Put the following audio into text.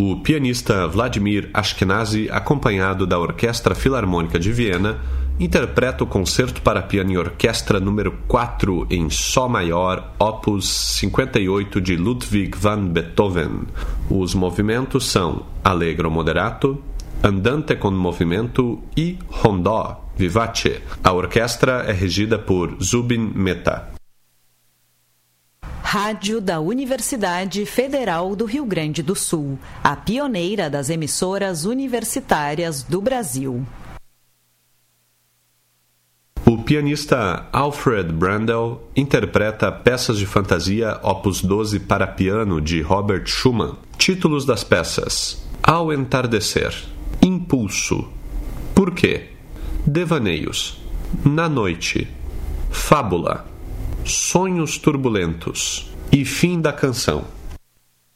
O pianista Vladimir Ashkenazy, acompanhado da Orquestra Filarmônica de Viena, interpreta o Concerto para Piano e Orquestra número 4 em Sol maior, opus 58 de Ludwig van Beethoven. Os movimentos são Allegro moderato, Andante com movimento e Rondó vivace. A orquestra é regida por Zubin Mehta. Rádio da Universidade Federal do Rio Grande do Sul, a pioneira das emissoras universitárias do Brasil. O pianista Alfred Brandel interpreta peças de fantasia opus 12 para piano de Robert Schumann. Títulos das peças: Ao entardecer, Impulso, Por quê? Devaneios, Na noite, Fábula, Sonhos turbulentos e Fim da canção.